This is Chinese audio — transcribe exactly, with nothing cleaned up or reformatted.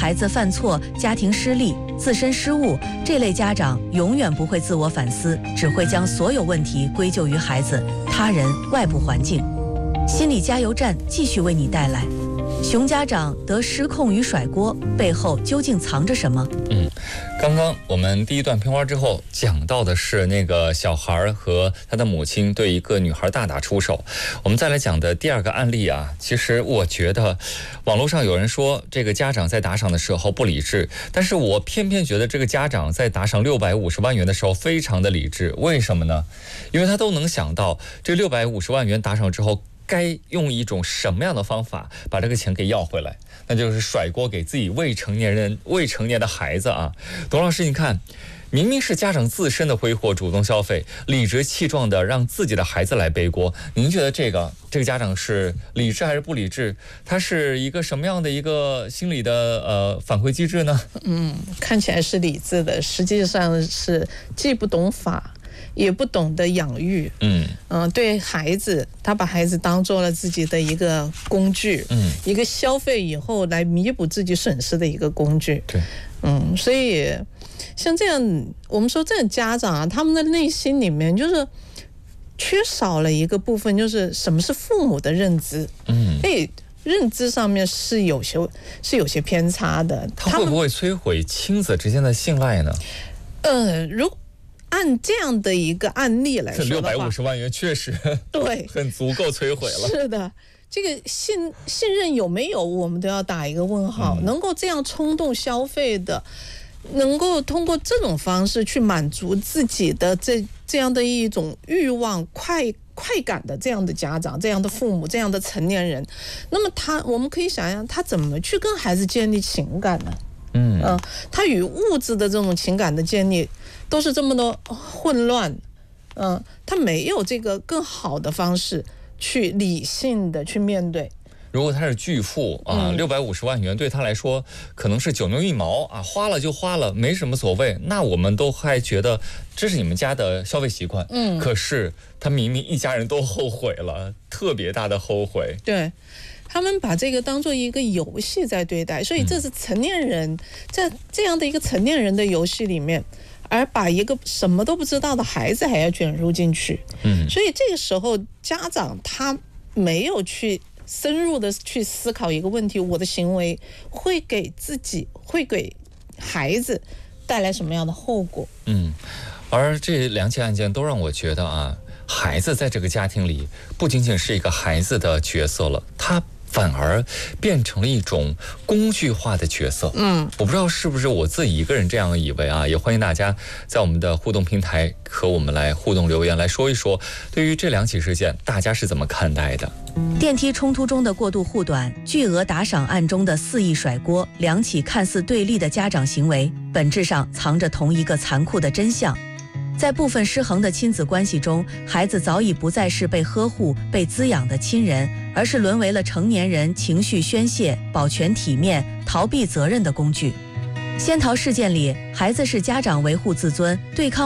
孩子犯错、家庭失利、自身失误，这类家长永远不会自我反思，只会将所有问题归咎于孩子、他人、外部环境。心理加油站继续为你带来熊家长得失控与甩锅背后究竟藏着什么？ 嗯，刚刚我们第一段片花之后讲到的是那个小孩和他的母亲对一个女孩大打出手。我们再来讲的第二个案例啊，其实我觉得网络上有人说这个家长在打赏的时候不理智，但是我偏偏觉得这个家长在打赏六百五十万元的时候非常的理智。为什么呢？因为他都能想到这六百五十万元打赏之后该用一种什么样的方法把这个钱给要回来，那就是甩锅给自己未成年人、未成年的孩子啊。董老师，你看，明明是家长自身的挥霍、主动消费，理直气壮的让自己的孩子来背锅，您觉得这个这个家长是理智还是不理智？他是一个什么样的一个心理的呃反馈机制呢？ 嗯，看起来是理智的，实际上是既不懂法，也不懂得养育。嗯嗯、呃，对孩子，他把孩子当做了自己的一个工具，嗯，一个消费以后来弥补自己损失的一个工具。 对， 嗯，所以像这样，我们说这个家长啊，他们的内心里面就是缺少了一个部分，就是什么是父母的认知。嗯，哎。认知上面是有些是有些偏差的， 他会不会摧毁亲子之间的信赖呢？ 呃，如按这样的一个案例来说的话， 这六百五十万元确实对很足够摧毁了。 是的，这个信信任有没有，我们都要打一个问号。嗯、能够这样冲动消费的，能够通过这种方式去满足自己的这这样的一种欲望、快。快感的这样的家长、这样的父母、这样的成年人，那么他我们可以想象他怎么去跟孩子建立情感呢？嗯、呃、他与物质的这种情感的建立都是这么的混乱，嗯、呃，他没有这个更好的方式去理性的去面对。 如果他是巨富啊，六百五十万元对他来说可能是九牛一毛啊，花了就花了，没什么所谓。那我们都还觉得这是你们家的消费习惯，嗯。可是他明明一家人都后悔了，特别大的后悔。 对，他们把这个当做一个游戏在对待，所以这是成年人、嗯、在这样的一个成年人的游戏里面，而把一个什么都不知道的孩子还要卷入进去。嗯，所以这个时候家长他没有去。深入的去思考一个问题，我的行为会给自己会给孩子带来什么样的后果。 嗯，而这两起案件都让我觉得啊，孩子在这个家庭里不仅仅是一个孩子的角色了，他反而变成了一种工具化的角色。嗯，我不知道是不是我自己一个人这样以为啊，也欢迎大家在我们的互动平台和我们来互动留言，来说一说对于这两起事件大家是怎么看待的。 电梯冲突中的过度护短，巨额打赏案中的肆意甩锅，两起看似对立的家长行为，本质上藏着同一个残酷的真相。在部分失衡的亲子关系中，孩子早已不再是被呵护、被滋养的亲人，而是沦为了成年人情绪宣泄、保全体面、逃避责任的工具。仙桃事件里，孩子是家长维护自尊、对抗